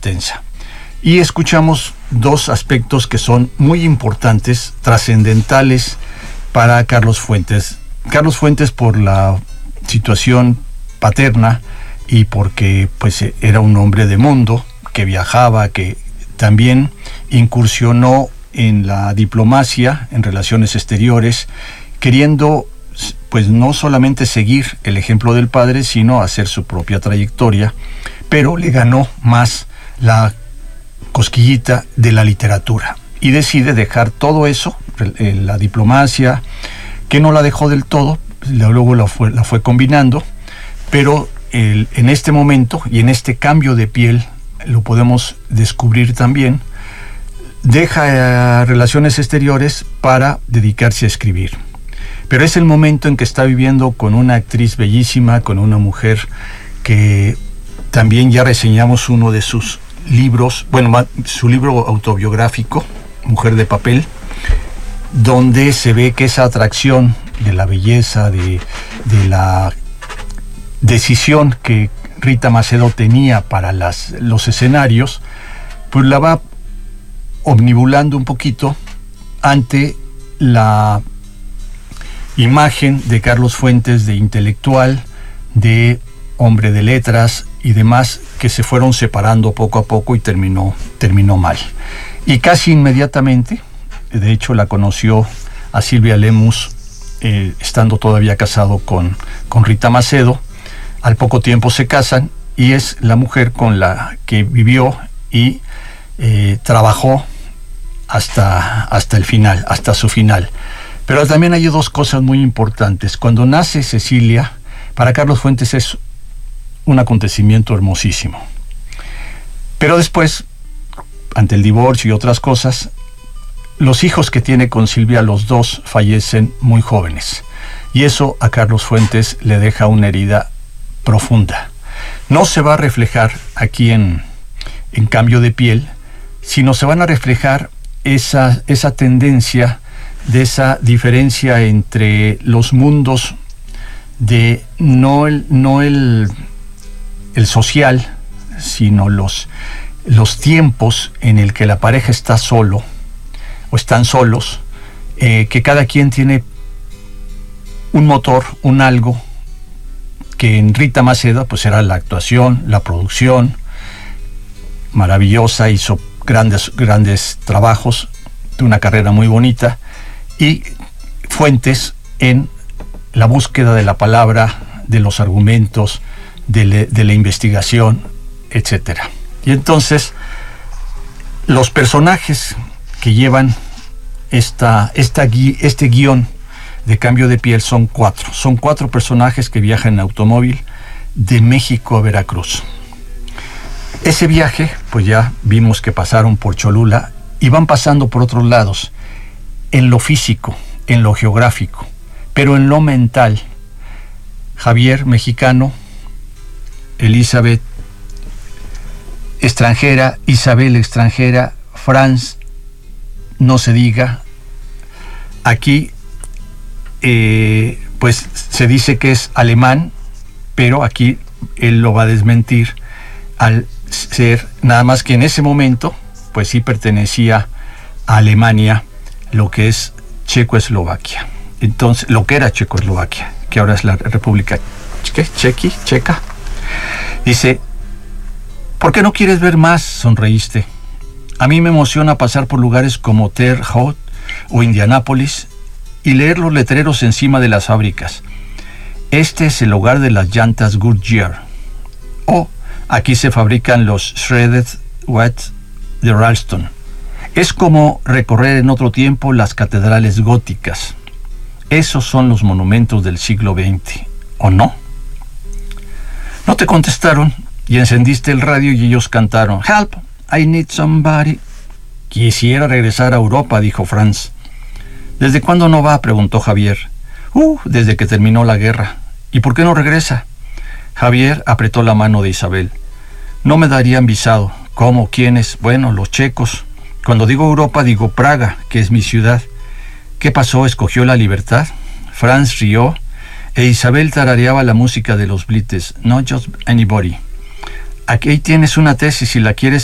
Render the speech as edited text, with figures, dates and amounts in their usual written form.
intensa. Y escuchamos dos aspectos que son muy importantes, trascendentales para Carlos Fuentes. Carlos Fuentes, por la situación paterna y porque pues era un hombre de mundo, que viajaba, que también incursionó en la diplomacia, en relaciones exteriores, queriendo pues no solamente seguir el ejemplo del padre, sino hacer su propia trayectoria, pero le ganó más la cosquillita de la literatura y decide dejar todo eso, la diplomacia, que no la dejó del todo, luego la fue combinando, pero en este momento y en este cambio de piel lo podemos descubrir también, deja relaciones exteriores para dedicarse a escribir. Pero es el momento en que está viviendo con una actriz bellísima, con una mujer que también ya reseñamos uno de sus libros, bueno, su libro autobiográfico, Mujer de Papel, donde se ve que esa atracción de la belleza, de la decisión que Rita Macedo tenía para los escenarios, pues la va omnibulando un poquito ante la imagen de Carlos Fuentes, de intelectual, de hombre de letras y demás, que se fueron separando poco a poco y terminó mal. Y casi inmediatamente, de hecho la conoció a Silvia Lemus, estando todavía casado con Rita Macedo. Al poco tiempo se casan y es la mujer con la que vivió y trabajó hasta el final, hasta su final. Pero también hay dos cosas muy importantes. Cuando nace Cecilia, para Carlos Fuentes es un acontecimiento hermosísimo. Pero después, ante el divorcio y otras cosas, los hijos que tiene con Silvia, los dos fallecen muy jóvenes. Y eso a Carlos Fuentes le deja una herida profunda. No se va a reflejar aquí en Cambio de Piel, sino se van a reflejar esa tendencia de esa diferencia entre los mundos de no el social, sino los tiempos en el que la pareja está solo o están solos, que cada quien tiene un motor, un algo, que en Rita Macedo pues era la actuación, la producción maravillosa, hizo grandes trabajos, de una carrera muy bonita, y Fuentes en la búsqueda de la palabra, de los argumentos, de la investigación, etcétera. Y entonces los personajes que llevan este guión de Cambio de Piel son cuatro personajes que viajan en automóvil de México a Veracruz. Ese viaje, pues ya vimos que pasaron por Cholula y van pasando por otros lados, en lo físico, en lo geográfico, pero en lo mental. Javier, mexicano, Elizabeth, extranjera, Isabel, extranjera, Franz, no se diga. Aquí pues se dice que es alemán, pero aquí él lo va a desmentir al ser nada más que en ese momento pues sí pertenecía a Alemania, lo que es Checoslovaquia. Entonces, lo que era Checoslovaquia, que ahora es la República Checa. Dice: ¿por qué no quieres ver más? Sonreíste. A mí me emociona pasar por lugares como Terre Haute o Indianápolis y leer los letreros encima de las fábricas. Este es el hogar de las llantas Goodyear. O aquí se fabrican los Shredded Wheat de Ralston. Es como recorrer en otro tiempo las catedrales góticas. Esos son los monumentos del siglo XX, ¿o no? No te contestaron y encendiste el radio y ellos cantaron: Help, I need somebody. Quisiera regresar a Europa, dijo Franz. ¿Desde cuándo no va?, preguntó Javier. Desde que terminó la guerra. ¿Y por qué no regresa? Javier apretó la mano de Isabel. No me darían visado. ¿Cómo? ¿Quiénes? Bueno, los checos. Cuando digo Europa, digo Praga, que es mi ciudad. ¿Qué pasó? ¿Escogió la libertad? Franz rió e Isabel tarareaba la música de los Beatles. Not just anybody. Aquí tienes una tesis, si la quieres